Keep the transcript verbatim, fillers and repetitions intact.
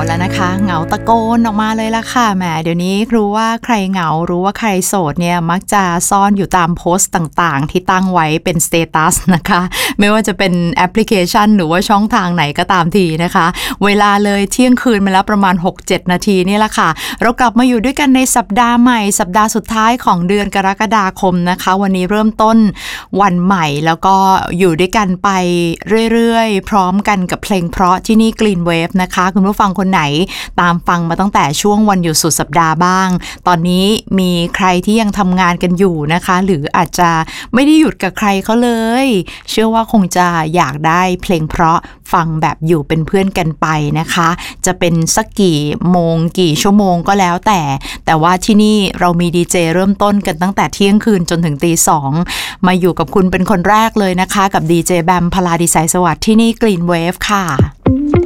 แล้วนะคะเหงาตะโกนออกมาเลยละค่ะแหมเดี๋ยวนี้รู้ว่าใครเหงารู้ว่าใครโสดเนี่ยมักจะซ่อนอยู่ตามโพสต์ต่างๆที่ตั้งไว้เป็นสเตตัสนะคะไม่ว่าจะเป็นแอปพลิเคชันหรือว่าช่องทางไหนก็ตามทีนะคะเวลาเลยเที่ยงคืนมาแล้วประมาณ หกเจ็ด นาทีนี่แหละค่ะเรากลับมาอยู่ด้วยกันในสัปดาห์ใหม่สัปดาห์สุดท้ายของเดือนกรกฎาคมนะคะวันนี้เริ่มต้นวันใหม่แล้วก็อยู่ด้วยกันไปเรื่อยๆพร้อมกันกับเพลงเพราะที่นี่ Green Wave นะคะคุณผู้ฟังคนไหนตามฟังมาตั้งแต่ช่วงวันหยุดสุดสัปดาห์บ้างตอนนี้มีใครที่ยังทำงานกันอยู่นะคะหรืออาจจะไม่ได้หยุดกับใครเขาเลยเชื่อว่าคงจะอยากได้เพลงเพราะฟังแบบอยู่เป็นเพื่อนกันไปนะคะจะเป็นสักกี่โมงกี่ชั่วโมงก็แล้วแต่แต่ว่าที่นี่เรามีดีเจเริ่มต้นกันตั้งแต่เที่ยงคืนจนถึงตีสองมาอยู่กับคุณเป็นคนแรกเลยนะคะกับดีเจแบมพลาดิสายสวัสดิ์ที่นี่ Green Wave ค่ะ